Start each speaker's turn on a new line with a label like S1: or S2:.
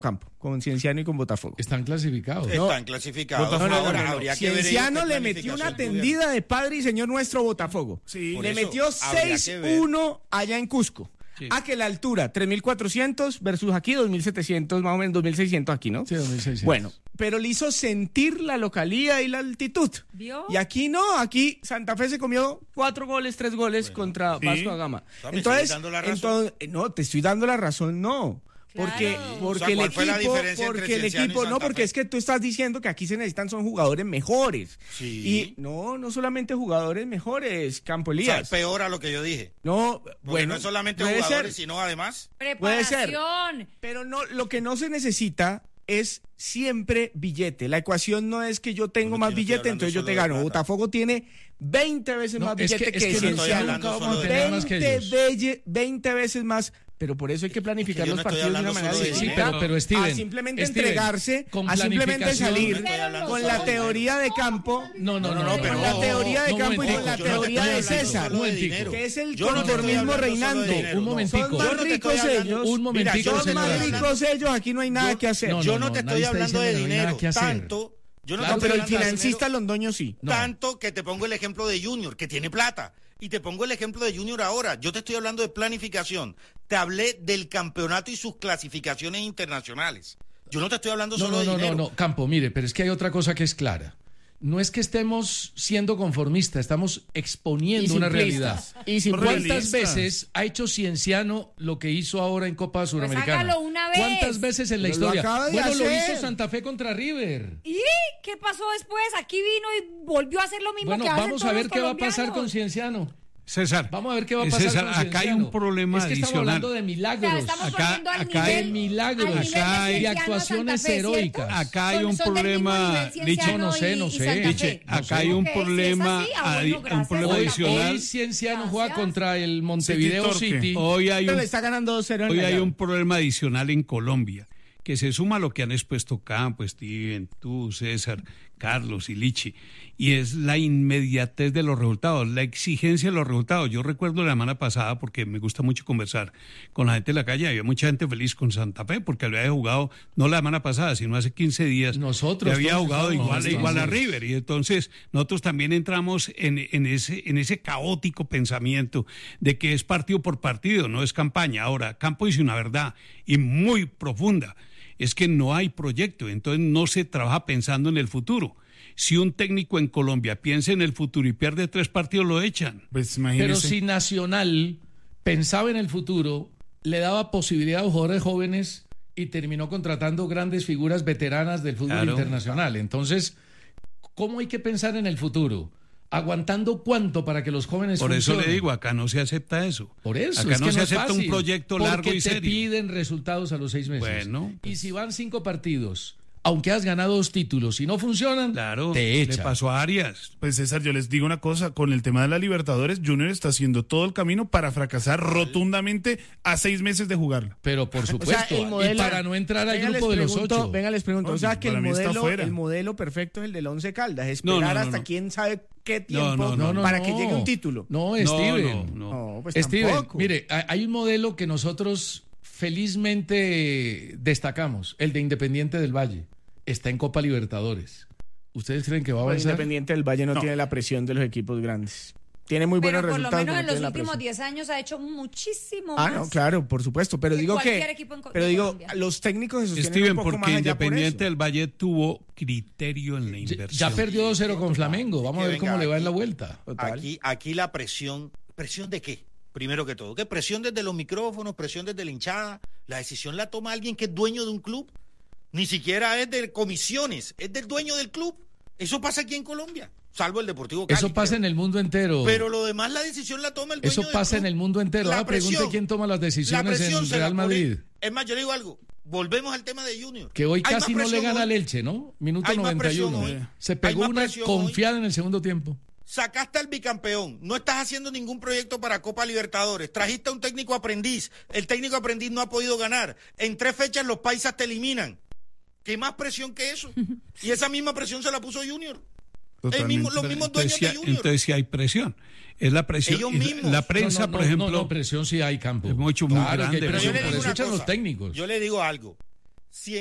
S1: Campo, con Cienciano y con Botafogo.
S2: Están clasificados.
S3: Están clasificados.
S1: Ahora
S3: habría que ver
S1: Cienciano
S3: qué
S1: le metió una tendida de Padre y Señor nuestro Botafogo.
S3: Sí,
S1: le metió 6-1 allá en Cusco. Sí. Que la altura, 3.400 versus aquí 2.700, más o menos 2.600 aquí, ¿no?
S2: Sí, 2.600.
S1: Bueno, pero le hizo sentir la localía y la altitud.
S4: ¿Vio?
S1: Y aquí no, aquí Santa Fe se comió 4 goles, 3 goles contra Vasco da Gama. Entonces, no, te estoy dando la razón, no. Porque,
S4: Claro.
S1: porque el equipo, no, porque es que tú estás diciendo que aquí se necesitan son jugadores mejores.
S3: Sí.
S1: Y no solamente jugadores mejores, Campo Elías.
S3: O sea, peor a lo que yo dije.
S1: No,
S3: Porque
S1: bueno,
S3: no es solamente
S1: puede
S3: jugadores,
S1: ser,
S3: sino además.
S1: puede ser.
S4: Preparación.
S1: Pero no, lo que no se necesita es siempre billete. La ecuación no es que yo tengo más billete, entonces yo te gano. Botafogo tiene 20 veces más billete que Cienciano. 20 veces más. Pero por eso hay que planificar los partidos de una manera distinta.
S2: Pero Steven,
S1: a simplemente entregarse, a simplemente salir con la teoría de Campo.
S2: No,
S1: pero con la teoría de Campo y con la teoría de César, que es el conformismo reinando.
S2: Un momentico.
S1: Son más ricos ellos.
S2: Un momentico,
S1: son más ricos ellos, aquí no hay nada que hacer.
S3: Yo no te estoy hablando de dinero, tanto.
S1: Pero el financista Londoño sí.
S3: Tanto que te pongo el ejemplo de Junior, que tiene plata. Y te pongo el ejemplo de Junior ahora. Yo te estoy hablando de planificación. Te hablé del campeonato y sus clasificaciones internacionales. Yo no te estoy hablando solo de dinero.
S2: No, Campo, mire, pero es que hay otra cosa que es clara. No es que estemos siendo conformistas, estamos exponiendo una realidad. ¿Cuántas veces ha hecho Cienciano lo que hizo ahora en Copa Suramericana?
S4: Hágalo una vez.
S2: ¿Cuántas veces en la historia?
S1: Bueno,
S2: lo hizo Santa Fe contra River.
S4: ¿Y qué pasó después? Aquí vino y volvió a hacer lo mismo que hacen
S2: vamos a ver qué va a pasar con Cienciano.
S5: César,
S2: vamos a ver qué va a pasar
S5: César,
S2: con
S5: acá hay un problema
S2: es que
S5: adicional.
S2: Estamos hablando de milagros.
S5: Acá hay
S2: milagros, de actuaciones heroicas.
S5: Acá hay un problema,
S2: Licho, no sé.
S5: Acá hay un problema, adicional.
S2: Hoy Cienciano juega contra el Montevideo City.
S1: Le está ganando 2-0.
S5: Hoy hay un problema adicional en Colombia, que se suma a lo que han expuesto Campo, Steven, tú, César, Carlos y Lichi, y es la inmediatez de los resultados, la exigencia de los resultados. Yo recuerdo la semana pasada, porque me gusta mucho conversar con la gente de la calle, había mucha gente feliz con Santa Fe, porque había jugado, no la semana pasada, sino hace 15 días,
S2: nosotros
S5: había jugado igual a River, y entonces nosotros también entramos en ese caótico pensamiento de que es partido por partido, no es campaña. Ahora, Campo dice una verdad, y muy profunda, es que no hay proyecto, entonces no se trabaja pensando en el futuro. Si un técnico en Colombia piensa en el futuro y pierde 3 partidos, lo echan.
S1: Pues imagínese.
S2: Pero si Nacional pensaba en el futuro, le daba posibilidad a los jugadores jóvenes y terminó contratando grandes figuras veteranas del fútbol internacional. Entonces, ¿cómo hay que pensar en el futuro? ¿Aguantando cuánto para que los jóvenes funcionen?
S5: Por eso le digo, acá no se acepta eso.
S2: Por eso.
S5: Acá
S2: es
S5: no
S2: que
S5: se
S2: no
S5: acepta
S2: fácil,
S5: un proyecto largo y serio.
S2: Porque te piden resultados a los 6 meses.
S5: Bueno.
S2: Y si van 5 partidos, aunque has ganado 2 títulos y no funcionan, te echan.
S5: Le pasó a Arias.
S6: Pues César, yo les digo una cosa, con el tema de la Libertadores, Junior está haciendo todo el camino para fracasar rotundamente a 6 meses de jugarla.
S2: Pero por supuesto, y para no entrar al grupo de los 8.
S1: Venga, les pregunto, o sea que el modelo perfecto es el del Once Caldas, esperar hasta quién sabe qué tiempo para que llegue un título.
S2: No, Steven.
S1: No, pues
S2: Steven,
S1: tampoco.
S2: mire, hay un modelo que nosotros felizmente destacamos, el de Independiente del Valle. Está en Copa Libertadores. ¿Ustedes creen que va a avanzar?
S1: Independiente del Valle no tiene la presión de los equipos grandes. Tiene muy buenos resultados.
S4: Pero por lo menos en los últimos 10 años ha hecho muchísimo más.
S1: No, claro, por supuesto. Pero digo los técnicos se sostienen
S5: Steven,
S1: un poco
S5: porque
S1: más allá
S5: Independiente del Valle tuvo criterio en la inversión.
S2: Ya perdió 2-0 con Flamengo. Vamos a ver cómo le va en la vuelta.
S3: Aquí la presión. ¿Presión de qué? Primero que todo. ¿Qué presión desde los micrófonos? ¿Presión desde la hinchada? La decisión la toma alguien que es dueño de un club. Ni siquiera es de comisiones, es del dueño del club. Eso pasa aquí en Colombia, salvo el Deportivo Cali.
S2: Eso pasa en el mundo entero.
S3: Pero lo demás, la decisión la toma el dueño del club.
S2: Eso pasa en el mundo entero. Pregunte quién toma las decisiones en Real Madrid.
S3: Es más, yo le digo algo. Volvemos al tema de Junior.
S2: Que hoy casi no le gana al Elche, ¿no? Minuto 91. Se pegó una confiada en el segundo tiempo.
S3: Sacaste al bicampeón, no estás haciendo ningún proyecto para Copa Libertadores, trajiste a un técnico aprendiz, el técnico aprendiz no ha podido ganar, en 3 fechas los paisas te eliminan. ¿Qué más presión que eso? Y esa misma presión se la puso Junior. Los mismos dueños de Junior.
S5: Entonces sí hay presión. Es la presión.
S3: Ellos mismos.
S5: La prensa, por ejemplo.
S2: No, presión sí hay, Campo.
S5: Es mucho, muy grande.
S2: Pero por eso echan los técnicos.
S3: Yo le digo algo. 100